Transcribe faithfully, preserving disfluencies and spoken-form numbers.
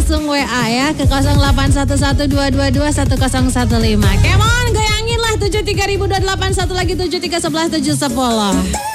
langsung W A ya ke nol delapan satu satu dua dua dua satu nol satu lima. Come on, goyangin lah tujuh tiga ribu dua delapan satu lagi tujuh tiga satu satu tujuh sepuluh.